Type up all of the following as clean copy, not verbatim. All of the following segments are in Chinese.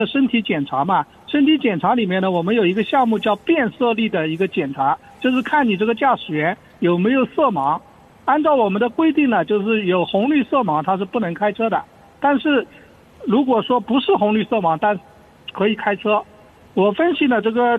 身体检查嘛，身体检查里面呢，我们有一个项目叫变色力的一个检查，就是看你这个驾驶员有没有色盲。按照我们的规定呢，就是有红绿色盲他是不能开车的，但是如果说不是红绿色盲，但可以开车。我分析呢，这个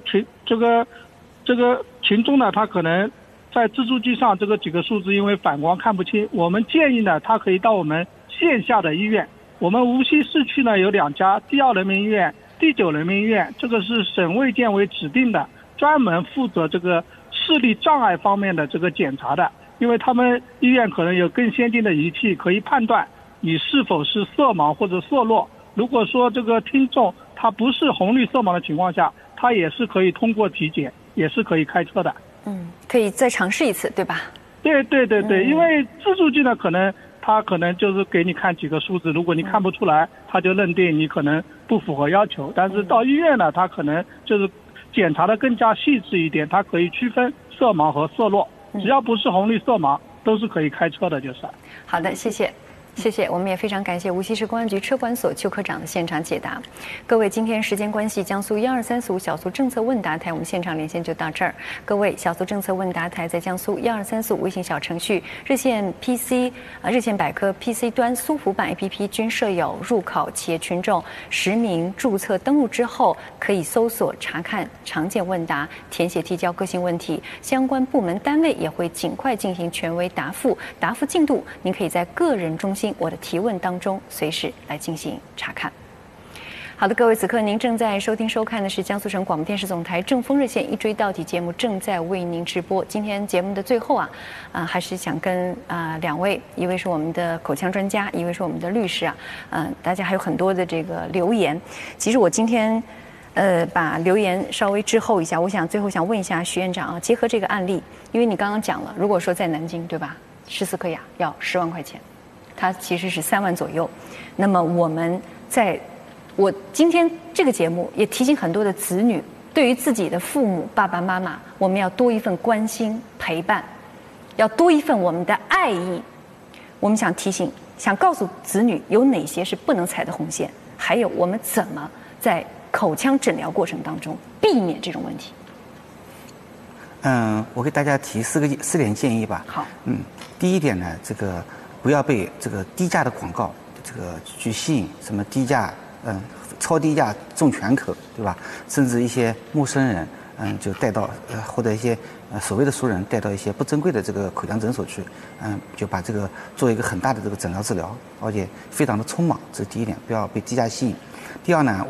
群众呢，他可能在自助机上这个几个数字因为反光看不清，我们建议呢，他可以到我们线下的医院。我们无锡市区呢有2家，第2人民医院、第9人民医院，这个是省卫健委指定的，专门负责这个视力障碍方面的这个检查的。因为他们医院可能有更先进的仪器，可以判断你是否是色盲或者色弱。如果说这个听众他不是红绿色盲的情况下，他也是可以通过体检，也是可以开车的。 可以再尝试一次，对吧？ 对，因为自助机呢，他可能就是给你看几个数字，如果你看不出来，他就认定你可能不符合要求。但是到医院呢，他可能就是检查的更加细致一点，他可以区分色盲和色弱，只要不是红绿色盲，都是可以开车的，就是。 好的，谢谢。我们也非常感谢无锡市公安局车管所邱科长的现场解答。各位，今天时间关系，江苏12345小苏政策问答台我们现场连线就到这儿。各位，小苏政策问答台在江苏12345微信小程序、热线 PC、热线百科 PC 端、苏福版 APP 均设有入考，企业群众实名注册登录之后，可以搜索查看常见问答，填写提交个性问题，相关部门单位也会尽快进行权威答复。答复进度，您可以在个人中心我的提问当中随时来进行查看。好的，各位，此刻您正在收听收看的是江苏省广播电视总台正风热线一追到底节目，正在为您直播。今天节目的最后还是想跟2位，一位是我们的口腔专家，一位是我们的律师大家还有很多的这个留言。其实我今天把留言稍微滞后一下，我想最后想问一下徐院长结合这个案例，因为你刚刚讲了，如果说在南京对吧，14颗牙要10万块钱。它其实是3万左右。那么我今天这个节目也提醒很多的子女，对于自己的父母爸爸妈妈，我们要多一份关心陪伴，要多一份我们的爱意。我们想告诉子女有哪些是不能踩的红线，还有我们怎么在口腔诊疗过程当中避免这种问题。 我给大家提4点建议吧。 好。 第一点呢，这个不要被这个低价的广告这个去吸引，什么低价超低价重全口，对吧？甚至一些陌生人就带到或者一些所谓的熟人带到一些不珍贵的这个口腔诊所去，就把这个做一个很大的这个诊疗治疗，而且非常的匆忙，这是第一点，不要被低价吸引。第二呢，